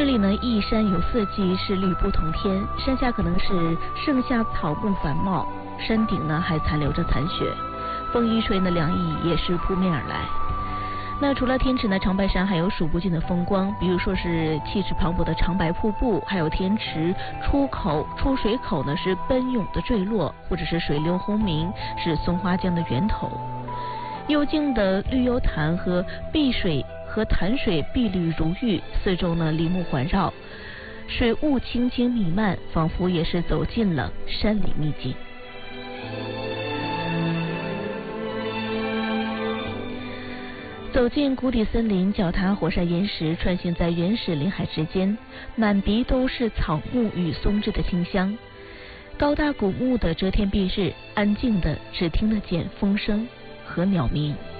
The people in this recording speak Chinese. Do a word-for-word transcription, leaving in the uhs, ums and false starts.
这里呢，一山有四季，是绿不同天。山下可能是盛夏草木繁茂，山顶呢还残留着残雪，风一吹呢，凉意也是扑面而来。那除了天池呢，长白山还有数不尽的风光，比如说是气势磅礴的长白瀑布，还有天池出口出水口呢是奔涌的坠落，或者是水流轰鸣，是松花江的源头。幽静的绿幽潭和碧水和潭水碧绿如玉，四周呢林木环绕，水雾轻轻弥漫，仿佛也是走进了山里秘境。走进谷底森林，脚踏火山岩石，穿行在原始林海之间，满鼻都是草木与松枝的清香。高大古木的遮天蔽日，安静的只听得见风声和鸟鸣。